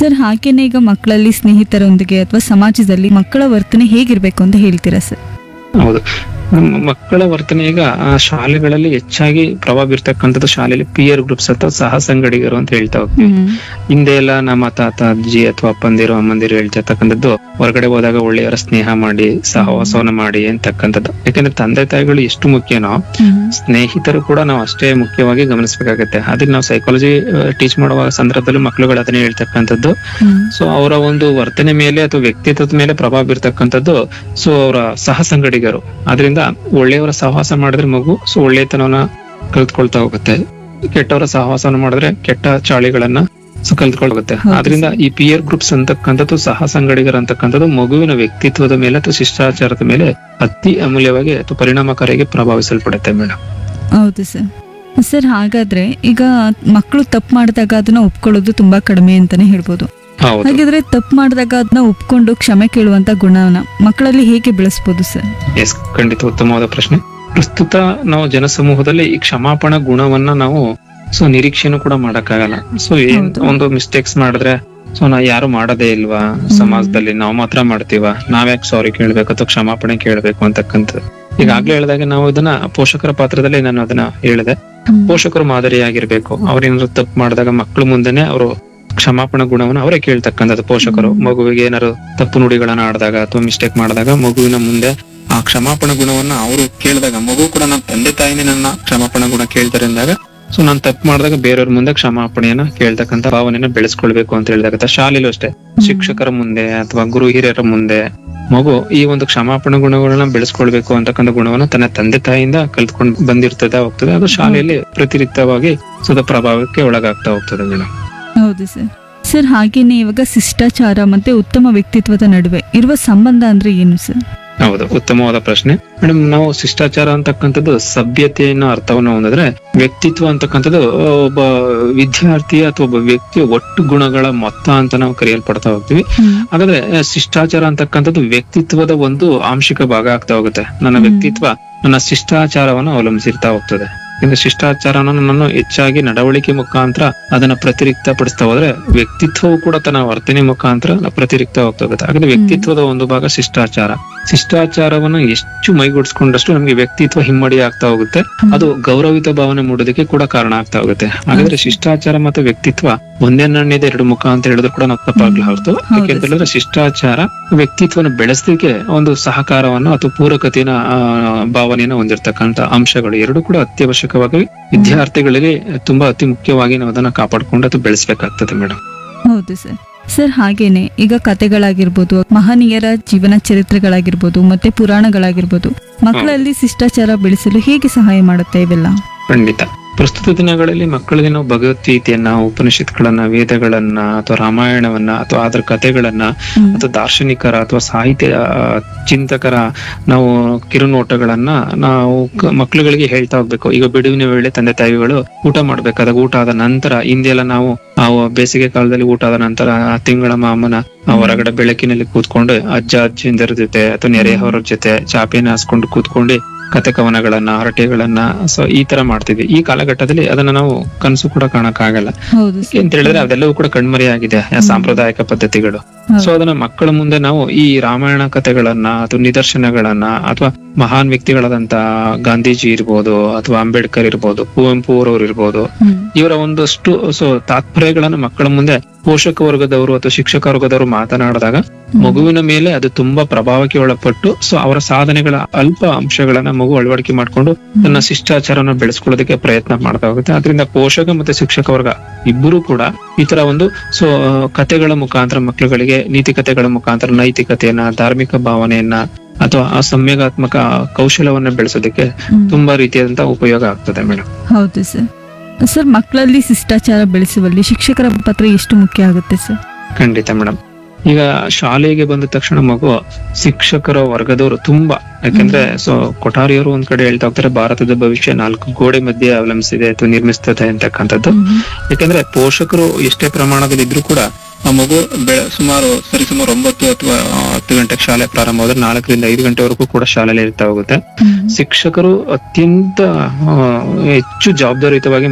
Sir ಹಾಗೇನೆ ಈಗ ಮಕ್ಕಳಲ್ಲಿ ಸ್ನೇಹಿತರೊಂದಿಗೆ ಅಥವಾ ಸಮಾಜದಲ್ಲಿ ಮಕ್ಕಳ ವರ್ತನೆ ಹೇಗಿರ್ಬೇಕು ಅಂತ ಹೇಳ್ತೀರಾ ಸರ್? ಹೌದು. ಮಕ್ಕಳ ವರ್ತನೆ ಈಗ ಶಾಲೆಗಳಲ್ಲಿ ಹೆಚ್ಚಾಗಿ ಪ್ರಭಾವ ಬೀರ್ತಕ್ಕಂಥದ್ದು ಶಾಲೆಯಲ್ಲಿ ಪಿಯರ್ ಗ್ರೂಪ್ಸ್ ಅಥವಾ ಸಹ ಸಂಗಡಿಗರು ಅಂತ ಹೇಳ್ತಾ ಹೋಗ್ತೀವಿ. ಹಿಂದೆ ಎಲ್ಲ ನಮ್ಮ ತಾತ ಅಜ್ಜಿ ಅಥವಾ ಅಪ್ಪಂದಿರು ಅಮ್ಮಂದಿರು ಹೇಳ್ತಿರ್ತಕ್ಕಂಥದ್ದು ಹೊರಗಡೆ ಹೋದಾಗ ಒಳ್ಳೆಯವರ ಸ್ನೇಹ ಮಾಡಿ ಸಹವಾಸವನ್ನ ಮಾಡಿ ಅಂತಕ್ಕಂಥದ್ದು. ಯಾಕಂದ್ರೆ ತಂದೆ ತಾಯಿಗಳು ಎಷ್ಟು ಮುಖ್ಯನೋ ಸ್ನೇಹಿತರು ಕೂಡ ನಾವು ಅಷ್ಟೇ ಮುಖ್ಯವಾಗಿ ಗಮನಿಸಬೇಕಾಗತ್ತೆ. ಅದನ್ನ ನಾವು ಸೈಕಾಲಜಿ ಟೀಚ್ ಮಾಡುವ ಸಂದರ್ಭದಲ್ಲಿ ಮಕ್ಕಳುಗಳು ಅದನ್ನೇ ಹೇಳ್ತಕ್ಕಂಥದ್ದು. ಸೊ ಅವರ ಒಂದು ವರ್ತನೆ ಮೇಲೆ ಅಥವಾ ವ್ಯಕ್ತಿತ್ವದ ಮೇಲೆ ಪ್ರಭಾವ ಬೀರ್ತಕ್ಕಂಥದ್ದು ಸೊ ಅವರ ಸಹ ಸಂಗಡಿಗರು. ಅದರಿಂದ ಒಳ್ಳೆಯವರ ಸಹವಾಸ ಮಾಡಿದ್ರೆ ಮಗು ಸೊ ಒಳ್ಳೆತನವನ್ನ ಕಲ್ತ್ಕೊಳ್ತಾ ಹೋಗುತ್ತೆ, ಕೆಟ್ಟವರ ಸಹವಾಸನ ಮಾಡಿದ್ರೆ ಕೆಟ್ಟ ಚಾಳಿಗಳನ್ನ ಕಲ್ತ್ಕೊಳ್ಳುತ್ತೆ. ಆದ್ರಿಂದ ಈ ಪಿಯರ್ ಗ್ರೂಪ್ಸ್ ಅಂತಕ್ಕಂಥದ್ದು ಸಹ ಸಂಗಡಿಗರ ಅಂತಕ್ಕಂಥದ್ದು ಮಗುವಿನ ವ್ಯಕ್ತಿತ್ವದ ಮೇಲೆ ಅಥವಾ ಶಿಷ್ಟಾಚಾರದ ಮೇಲೆ ಅತಿ ಅಮೂಲ್ಯವಾಗಿ ಅಥವಾ ಪರಿಣಾಮಕಾರಿಯಾಗಿ ಪ್ರಭಾವಿಸಲ್ಪಡುತ್ತೆ ಮೇಡಮ್. ಹೌದು ಸರ್. ಸರ್ ಹಾಗಾದ್ರೆ ಈಗ ಮಕ್ಕಳು ತಪ್ಪು ಮಾಡಿದಾಗ ಅದನ್ನ ಒಪ್ಕೊಳ್ಳೋದು ತುಂಬಾ ಕಡಿಮೆ ಅಂತಾನೆ ಹೇಳ್ಬೋದು. ಹಾಗಿದ್ರೆ ತಪ್ಪು ಮಾಡಿದಾಗ ಅದನ್ನ ಒಪ್ಕೊಂಡು ಕ್ಷಮೆ ಕೇಳುವಂತ ಗುಣವನ್ನ ಮಕ್ಕಳಲ್ಲಿ ಹೇಗೆ ಬೆಳೆಸಬಹುದು ಸರ್? ಎಸ್, ಖಂಡಿತ ಉತ್ತಮವಾದ ಪ್ರಶ್ನೆ. ಪ್ರಸ್ತುತ ನಾವು ಜನಸಮೂಹದಲ್ಲಿ ಈ ಕ್ಷಮಾಪಣಾ ಗುಣವನ್ನ ನಾವು ಸೊ ನಿರೀಕ್ಷೆನೂ ಕೂಡ ಮಾಡಕ್ಕಾಗಲ್ಲ. ಸೊ ಒಂದು ಮಿಸ್ಟೇಕ್ಸ್ ಮಾಡಿದ್ರೆ ಸೊ ನಾ ಯಾರು ಮಾಡೋದೇ ಇಲ್ವಾ ಸಮಾಜದಲ್ಲಿ, ನಾವು ಮಾತ್ರ ಮಾಡ್ತೀವ, ನಾವ್ಯಾಕೆ ಸಾರಿ ಕೇಳ್ಬೇಕು ಅಥವಾ ಕ್ಷಮಾಪಣೆ ಕೇಳ್ಬೇಕು ಅಂತಕ್ಕಂಥದ್ದು. ಈಗಾಗ್ಲೇ ಹೇಳಿದಾಗ ನಾವು ಇದನ್ನ ಪೋಷಕರ ಪಾತ್ರದಲ್ಲಿ ನಾನು ಅದನ್ನ ಹೇಳಿದೆ. ಪೋಷಕರು ಮಾದರಿಯಾಗಿರ್ಬೇಕು. ಅವ್ರೇನಾದ್ರು ತಪ್ಪು ಮಾಡಿದಾಗ ಮಕ್ಕಳು ಮುಂದೆನೆ ಅವರು ಕ್ಷಮಾಪಣಾ ಗುಣವನ್ನು ಅವರೇ ಕೇಳ್ತಕ್ಕಂಥದ್ದು. ಪೋಷಕರು ಮಗುವಿಗೆ ಏನಾದ್ರು ತಪ್ಪು ನುಡಿಗಳನ್ನ ಆಡಿದಾಗ ಅಥವಾ ಮಿಸ್ಟೇಕ್ ಮಾಡಿದಾಗ ಮಗುವಿನ ಮುಂದೆ ಆ ಕ್ಷಮಾಪಣಾ ಗುಣವನ್ನ ಅವರು ಕೇಳಿದಾಗ ಮಗು ಕೂಡ ನನ್ನ ತಂದೆ ತಾಯಿನೇ ನನ್ನ ಕ್ಷಮಾಪಣಾ ಗುಣ ಕೇಳ್ತಾರೆ ಅಂದಾಗ ಸೊ ನಾನು ತಪ್ಪು ಮಾಡಿದಾಗ ಬೇರೆಯವ್ರ ಮುಂದೆ ಕ್ಷಮಾಪಣೆಯನ್ನ ಕೇಳ್ತಕ್ಕಂಥ ಭಾವನೆಯನ್ನ ಬೆಳೆಸ್ಕೊಳ್ಬೇಕು ಅಂತ ಹೇಳಿದಾಗ ಶಾಲೆಯಲ್ಲೂ ಅಷ್ಟೇ ಶಿಕ್ಷಕರ ಮುಂದೆ ಅಥವಾ ಗುರು ಹಿರಿಯರ ಮುಂದೆ ಮಗು ಈ ಒಂದು ಕ್ಷಮಾಪಣಾ ಗುಣಗಳನ್ನ ಬೆಳೆಸ್ಕೊಳ್ಬೇಕು ಅಂತಕ್ಕಂಥ ಗುಣವನ್ನ ತನ್ನ ತಂದೆ ತಾಯಿಯಿಂದ ಕಲ್ತ್ಕೊಂಡು ಬಂದಿರ್ತದೆ ಹೋಗ್ತದೆ. ಅದು ಶಾಲೆಯಲ್ಲಿ ಪ್ರತಿನಿತ್ಯವಾಗಿ ಸುದ ಪ್ರಭಾವಕ್ಕೆ ಒಳಗಾಗ್ತಾ ಹೋಗ್ತದೆ ಮೇಡಮ್. ಹೌದು ಸರ್. ಸರ್ ಹಾಗೇನೆ ಇವಾಗ ಶಿಷ್ಟಾಚಾರ ಮತ್ತೆ ಉತ್ತಮ ವ್ಯಕ್ತಿತ್ವದ ನಡುವೆ ಇರುವ ಸಂಬಂಧ ಅಂದ್ರೆ ಏನು ಸರ್? ಹೌದು, ಉತ್ತಮವಾದ ಪ್ರಶ್ನೆ ಮೇಡಮ್. ನಾವು ಶಿಷ್ಟಾಚಾರ ಅಂತಕ್ಕಂಥದ್ದು ಸಭ್ಯತೆಯನ್ನ ಅರ್ಥವನ್ನ ಹೊಂದಿದ್ರೆ, ವ್ಯಕ್ತಿತ್ವ ಅಂತಕ್ಕಂಥದ್ದು ಒಬ್ಬ ವಿದ್ಯಾರ್ಥಿ ಅಥವಾ ಒಬ್ಬ ವ್ಯಕ್ತಿಯ ಒಟ್ಟು ಗುಣಗಳ ಮೊತ್ತ ಅಂತ ನಾವು ಕರೆಯಲ್ಪಡ್ತಾ ಹೋಗ್ತೀವಿ. ಹಾಗಾದ್ರೆ ಶಿಷ್ಟಾಚಾರ ಅಂತಕ್ಕಂಥದ್ದು ವ್ಯಕ್ತಿತ್ವದ ಒಂದು ಆಂಶಿಕ ಭಾಗ ಆಗ್ತಾ ಹೋಗುತ್ತೆ. ನನ್ನ ವ್ಯಕ್ತಿತ್ವ ನನ್ನ ಶಿಷ್ಟಾಚಾರವನ್ನ ಅವಲಂಬಿಸಿರ್ತಾ ಹೋಗ್ತದೆ. ಯಾಕಂದ್ರೆ ಶಿಷ್ಟಾಚಾರನ ನಾನು ಹೆಚ್ಚಾಗಿ ನಡವಳಿಕೆ ಮುಖಾಂತರ ಅದನ್ನ ಪ್ರತಿರಿಕ್ತ ಪಡಿಸ್ತಾ ಹೋದ್ರೆ ವ್ಯಕ್ತಿತ್ವವು ಕೂಡ ತನ್ನ ವರ್ತನೆ ಮುಖಾಂತರ ಪ್ರತಿರಿಕ್ತ ಹೋಗ್ತಾ ಹೋಗುತ್ತೆ. ಹಾಗಾದ್ರೆ ವ್ಯಕ್ತಿತ್ವದ ಒಂದು ಭಾಗ ಶಿಷ್ಟಾಚಾರ. ಶಿಷ್ಟಾಚಾರವನ್ನ ಎಷ್ಟು ಮೈಗೂಡಿಸ್ಕೊಂಡಷ್ಟು ನಮ್ಗೆ ವ್ಯಕ್ತಿತ್ವ ಹಿಮ್ಮಡಿ ಆಗ್ತಾ ಹೋಗುತ್ತೆ. ಅದು ಗೌರವಿತ ಭಾವನೆ ಮೂಡೋದಕ್ಕೆ ಕೂಡ ಕಾರಣ ಆಗ್ತಾ ಹೋಗುತ್ತೆ. ಹಾಗಾದ್ರೆ ಶಿಷ್ಟಾಚಾರ ಮತ್ತು ವ್ಯಕ್ತಿತ್ವ ಒಂದೇ ನಾಣ್ಯದ ಎರಡು ಮುಖ ಅಂತ ಹೇಳಿದ್ರು ಕೂಡ ನಾವು ತಪ್ಪಾಗ್ಲಾರ್ದು. ಯಾಕೆಂತ ಹೇಳಿದ್ರೆ ಶಿಷ್ಟಾಚಾರ ವ್ಯಕ್ತಿತ್ವನ ಬೆಳೆಸಲಿಕ್ಕೆ ಒಂದು ಸಹಕಾರವನ್ನು ಅಥವಾ ಪೂರಕತೆಯ ಭಾವನೆಯನ್ನು ಹೊಂದಿರತಕ್ಕಂತ ಅಂಶಗಳು ಎರಡು ಕೂಡ ಅತ್ಯವಶ್ಯಕವಾಗಿ ವಿದ್ಯಾರ್ಥಿಗಳಿಗೆ ತುಂಬಾ ಅತಿ ಮುಖ್ಯವಾಗಿ ನಾವು ಅದನ್ನ ಕಾಪಾಡ್ಕೊಂಡು ಅದು ಬೆಳೆಸಬೇಕಾಗ್ತದೆ ಮೇಡಮ್. ಹೌದು ಸರ್. ಸರ್ ಹಾಗೇನೆ ಈಗ ಕಥೆಗಳಾಗಿರ್ಬೋದು, ಮಹನೀಯರ ಜೀವನ ಚರಿತ್ರೆಗಳಾಗಿರ್ಬೋದು, ಮತ್ತೆ ಪುರಾಣಗಳಾಗಿರ್ಬೋದು ಮಕ್ಕಳಲ್ಲಿ ಶಿಷ್ಟಾಚಾರ ಬೆಳೆಸಲು ಹೇಗೆ ಸಹಾಯ ಮಾಡುತ್ತೆ ಇವೆಲ್ಲ? ಖಂಡಿತ. ಪ್ರಸ್ತುತ ದಿನಗಳಲ್ಲಿ ಮಕ್ಕಳಿಗೆ ನಾವು ಭಗವದ್ಗೀತೆಯನ್ನ, ಉಪನಿಷತ್ಗಳನ್ನ, ವೇದಗಳನ್ನ ಅಥವಾ ರಾಮಾಯಣವನ್ನ ಅಥವಾ ಅದರ ಕಥೆಗಳನ್ನ ಅಥವಾ ದಾರ್ಶನಿಕರ ಅಥವಾ ಸಾಹಿತ್ಯ ಚಿಂತಕರ ನಾವು ಕಿರುನೋಟಗಳನ್ನ ನಾವು ಮಕ್ಕಳುಗಳಿಗೆ ಹೇಳ್ತಾ ಹೋಗ್ಬೇಕು. ಈಗ ಬಿಡುವಿನ ವೇಳೆ ತಂದೆ ತಾಯಿಗಳು ಊಟ ಮಾಡ್ಬೇಕಾದಾಗ ಊಟ ಆದ ನಂತರ ಹಿಂದೆಲ್ಲ ನಾವು ಬೇಸಿಗೆ ಕಾಲದಲ್ಲಿ ಊಟ ಆದ ನಂತರ ಆ ತಿಂಗಳ ಮಾಮನ ಹೊರಗಡೆ ಬೆಳಕಿನಲ್ಲಿ ಕೂತ್ಕೊಂಡು ಅಜ್ಜ ಅಜ್ಜಿಂದರ ಜೊತೆ ಅಥವಾ ನೆರೆಹೊರ ಜೊತೆ ಚಾಪೆನ ಹಾಸ್ಕೊಂಡು ಕೂತ್ಕೊಂಡು ಕತೆ ಕವನಗಳನ್ನ, ಹರಟೆಗಳನ್ನ ಸೊ ಈ ತರ ಮಾಡ್ತಿದ್ವಿ. ಈ ಕಾಲಘಟ್ಟದಲ್ಲಿ ಅದನ್ನ ನಾವು ಕನಸು ಕೂಡ ಕಾಣಕ್ ಆಗಲ್ಲ. ಅಂತ ಹೇಳಿದ್ರೆ ಅದೆಲ್ಲವೂ ಕೂಡ ಕಣ್ಮರೆ ಆಗಿದೆ ಸಾಂಪ್ರದಾಯಿಕ ಪದ್ಧತಿಗಳು. ಸೊ ಅದನ್ನ ಮಕ್ಕಳ ಮುಂದೆ ನಾವು ಈ ರಾಮಾಯಣ ಕಥೆಗಳನ್ನ ಅಥವಾ ನಿದರ್ಶನಗಳನ್ನ ಅಥವಾ ಮಹಾನ್ ವ್ಯಕ್ತಿಗಳಾದಂತ ಗಾಂಧೀಜಿ ಇರ್ಬೋದು ಅಥವಾ ಅಂಬೇಡ್ಕರ್ ಇರ್ಬೋದು, ಕುವೆಂಪು ಅವರವ್ರು ಇರ್ಬೋದು, ಇವರ ಒಂದಷ್ಟು ಸೊ ತಾತ್ಪರ್ಯಗಳನ್ನ ಮಕ್ಕಳ ಮುಂದೆ ಪೋಷಕ ವರ್ಗದವರು ಅಥವಾ ಶಿಕ್ಷಕ ವರ್ಗದವರು ಮಾತನಾಡಿದಾಗ ಮಗುವಿನ ಮೇಲೆ ಅದು ತುಂಬಾ ಪ್ರಭಾವಕ್ಕೆ ಒಳಪಟ್ಟು ಸೊ ಅವರ ಸಾಧನೆಗಳ ಅಲ್ಪ ಅಂಶಗಳನ್ನ ಮಗು ಅಳವಡಿಕೆ ಮಾಡ್ಕೊಂಡು ತನ್ನ ಶಿಷ್ಟಾಚಾರನ ಬೆಳೆಸ್ಕೊಳ್ಳೋದಕ್ಕೆ ಪ್ರಯತ್ನ ಮಾಡ್ತಾ ಹೋಗುತ್ತೆ. ಅದರಿಂದ ಪೋಷಕ ಮತ್ತೆ ಶಿಕ್ಷಕ ವರ್ಗ ಇಬ್ಬರು ಕೂಡ ಈ ತರ ಒಂದು ಸೊ ಕಥೆಗಳ ಮುಖಾಂತರ ಮಕ್ಕಳುಗಳಿಗೆ ನೀತಿ ಕಥೆಗಳ ಮುಖಾಂತರ ನೈತಿಕತೆಯನ್ನ, ಧಾರ್ಮಿಕ ಭಾವನೆಯನ್ನ ಅಥವಾ ಆ ಸಂವೇಗಾತ್ಮಕ ಕೌಶಲ್ಯವನ್ನ ಬೆಳೆಸೋದಕ್ಕೆ ತುಂಬಾ ರೀತಿಯಾದಂತಹ ಉಪಯೋಗ ಆಗ್ತದೆ ಮೇಡಮ್. ಹೌದು ಸರ್. ಸರ್ ಮಕ್ಕಳಲ್ಲಿ ಶಿಷ್ಟಾಚಾರ ಬೆಳೆಸುವಲ್ಲಿ ಶಿಕ್ಷಕರ ಪಾತ್ರ ಎಷ್ಟು ಮುಖ್ಯ ಆಗುತ್ತೆ ಸರ್? ಖಂಡಿತ ಮೇಡಮ್. ಈಗ ಶಾಲೆಗೆ ಬಂದ ತಕ್ಷಣ ಮಗು ಶಿಕ್ಷಕರ ವರ್ಗದವರು ತುಂಬಾ, ಯಾಕಂದ್ರೆ ಸೊ ಕೊಠಾರಿಯವರು ಒಂದ್ ಕಡೆ ಹೇಳ್ತಾ ಹೋಗ್ತಾರೆ ಭಾರತದ ಭವಿಷ್ಯ 4 ಗೋಡೆ ಮಧ್ಯೆ ಅವಲಂಬಿಸಿದೆ ಅಥವಾ ನಿರ್ಮಿಸ್ತದೆ ಅಂತಕ್ಕಂಥದ್ದು. ಯಾಕಂದ್ರೆ ಪೋಷಕರು ಎಷ್ಟೇ ಪ್ರಮಾಣದಲ್ಲಿ ಇದ್ರು ಕೂಡ ಆ ಮಗು ಸರಿಸುಮಾರು 9 ಅಥವಾ 10 ಗಂಟೆಗೆ ಶಾಲೆ ಪ್ರಾರಂಭವಾದ್ರೆ 4 ರಿಂದ 5 ಗಂಟೆವರೆಗೂ ಕೂಡ ಶಾಲೆಯಲ್ಲಿ ಇರ್ತಾ ಹೋಗುತ್ತೆ. ಶಿಕ್ಷಕರು ಅತ್ಯಂತ ಹೆಚ್ಚು ಜವಾಬ್ದಾರಿಯುತವಾಗಿ